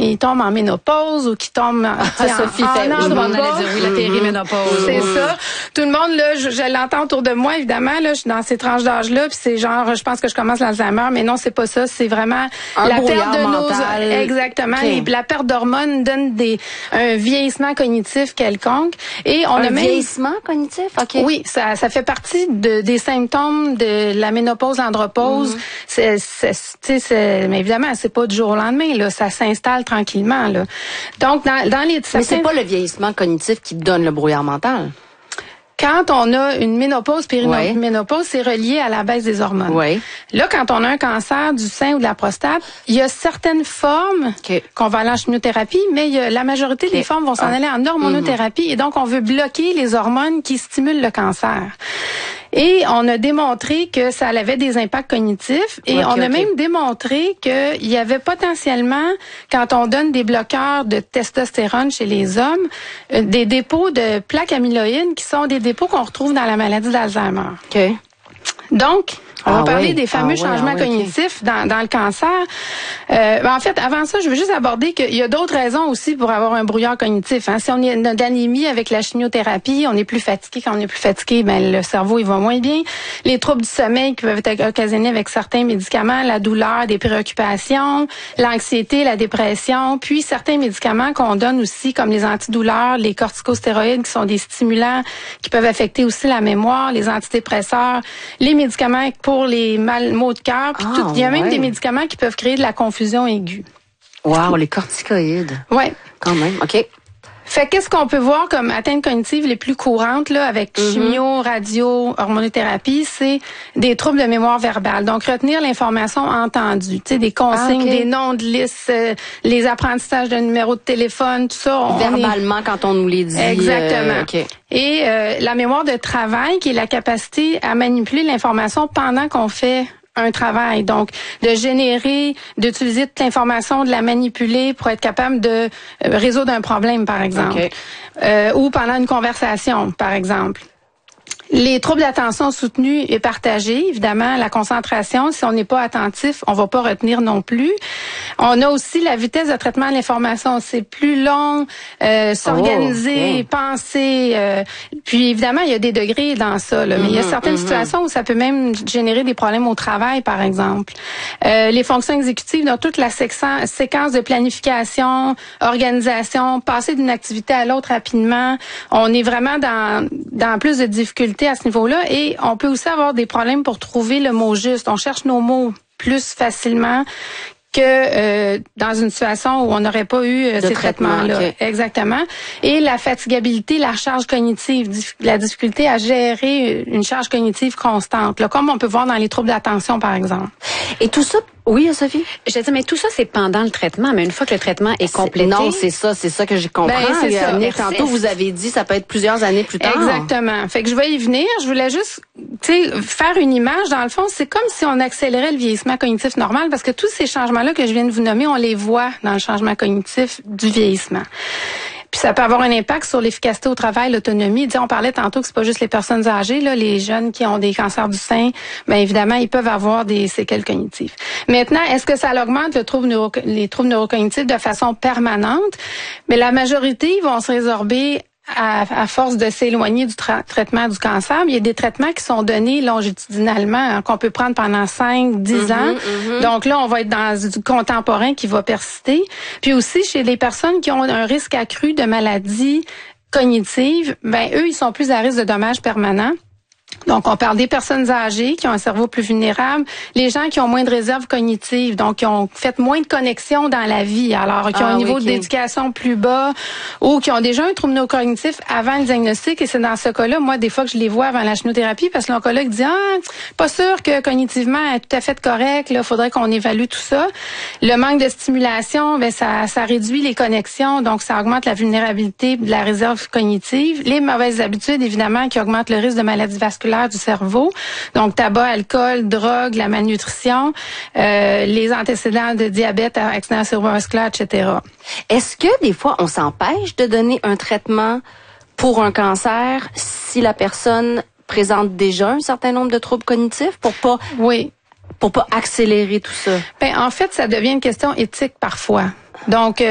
ils tombent en ménopause ou qui tombent Sophie fait, je m'en allais dire oui, la périménopause. C'est ça. Tout le monde, là, je l'entends autour de moi, évidemment, là, je suis dans ces tranches d'âge-là, puis c'est genre, je pense que je commence l'Alzheimer, mais non, c'est pas ça, c'est vraiment la perte de mental. exactement, Okay. la perte d'hormones donne un vieillissement cognitif quelconque, et on a même vieillissement cognitif, ok. Oui, ça fait partie des symptômes de la ménopause, l'andropause. Mais évidemment, c'est pas du jour au lendemain, là, ça s'installe tranquillement, là. Donc dans les mais c'est pas le vieillissement cognitif qui donne le brouillard mental. Quand on a une ménopause, périménopause, c'est relié à la baisse des hormones. Oui. Là, quand on a un cancer du sein ou de la prostate, il y a certaines formes qu'on va aller en chimiothérapie, mais la majorité des formes vont s'en aller en hormonothérapie. Et donc, on veut bloquer les hormones qui stimulent le cancer. Et on a démontré que ça avait des impacts cognitifs. Et on a même démontré qu'il y avait potentiellement, quand on donne des bloqueurs de testostérone chez les hommes, des dépôts de plaques amyloïdes qui sont des dépôts qu'on retrouve dans la maladie d'Alzheimer. Okay. Donc, on va parler des fameux changements cognitifs dans le cancer. En fait, avant ça, je veux juste aborder qu'il y a d'autres raisons aussi pour avoir un brouillard cognitif. Hein. Si on est d'anémie avec la chimiothérapie, on est plus fatigué. Quand on est plus fatigué, le cerveau il va moins bien. Les troubles du sommeil qui peuvent être occasionnés avec certains médicaments, la douleur, des préoccupations, l'anxiété, la dépression, puis certains médicaments qu'on donne aussi, comme les antidouleurs, les corticostéroïdes, qui sont des stimulants qui peuvent affecter aussi la mémoire, les antidépresseurs, les médicaments pour les maux de cœur, puis il y a même des médicaments qui peuvent créer de la confusion aiguë. Wow, les corticoïdes. Ouais. Quand même, OK. Fait qu'est-ce qu'on peut voir comme atteintes cognitives les plus courantes là avec chimio, radio, hormonothérapie, c'est des troubles de mémoire verbale. Donc retenir l'information entendue, tu sais des consignes, des noms de listes, les apprentissages de numéros de téléphone, tout ça. Verbalement quand on nous les dit. Exactement. Et la mémoire de travail qui est la capacité à manipuler l'information pendant qu'on fait un travail. Donc, de générer, d'utiliser toute l'information, de la manipuler pour être capable de résoudre un problème, par exemple. Ou pendant une conversation, par exemple. Les troubles d'attention soutenue et partagée, évidemment, la concentration, si on n'est pas attentif, on va pas retenir non plus. On a aussi la vitesse de traitement de l'information, c'est plus long, s'organiser, penser. Puis évidemment, il y a des degrés dans ça, là, mais il y a certaines situations où ça peut même générer des problèmes au travail, par exemple. Les fonctions exécutives, dans toute la séquence de planification, organisation, passer d'une activité à l'autre rapidement. On est vraiment dans plus de difficultés à ce niveau-là et on peut aussi avoir des problèmes pour trouver le mot juste. On cherche nos mots plus facilement que dans une situation où on n'aurait pas eu ces traitements-là. Exactement. Et la fatigabilité, la charge cognitive, la difficulté à gérer une charge cognitive constante, là, comme on peut voir dans les troubles d'attention, par exemple. Et tout ça, oui, Sophie? Je dis, mais tout ça, c'est pendant le traitement. Mais une fois que le traitement est complété... Non, c'est ça que j'ai compris. C'est ça. Tantôt, vous avez dit, ça peut être plusieurs années plus tard. Exactement. Fait que je vais y venir. Je voulais juste, faire une image. Dans le fond, c'est comme si on accélérait le vieillissement cognitif normal parce que tous ces changements-là que je viens de vous nommer, on les voit dans le changement cognitif du vieillissement. Puis ça peut avoir un impact sur l'efficacité au travail, l'autonomie. On parlait tantôt que c'est pas juste les personnes âgées, là, les jeunes qui ont des cancers du sein, bien évidemment, ils peuvent avoir des séquelles cognitives. Maintenant, est-ce que ça augmente les troubles neurocognitifs de façon permanente? Mais la majorité vont se résorber à force de s'éloigner du traitement du cancer. Il y a des traitements qui sont donnés longitudinalement, hein, qu'on peut prendre pendant 5-10 ans. Donc là, on va être dans du contemporain qui va persister. Puis aussi, chez les personnes qui ont un risque accru de maladies cognitives, eux, ils sont plus à risque de dommages permanents. Donc, on parle des personnes âgées qui ont un cerveau plus vulnérable, les gens qui ont moins de réserves cognitives, donc qui ont fait moins de connexions dans la vie, alors qui ont un niveau d'éducation plus bas ou qui ont déjà un trouble neurocognitif avant le diagnostic. Et c'est dans ce cas-là, moi, des fois que je les vois avant la chimiothérapie, parce que l'oncologue dit pas sûr que cognitivement elle est tout à fait correct, là, faudrait qu'on évalue tout ça. Le manque de stimulation, ça réduit les connexions, donc ça augmente la vulnérabilité de la réserve cognitive. Les mauvaises habitudes, évidemment, qui augmentent le risque de maladies vasculaires du cerveau, donc tabac, alcool, drogue, la malnutrition, les antécédents de diabète, accident cérébrovasculaire, etc. Est-ce que des fois on s'empêche de donner un traitement pour un cancer si la personne présente déjà un certain nombre de troubles cognitifs pour pas accélérer tout ça? En fait, ça devient une question éthique parfois. Donc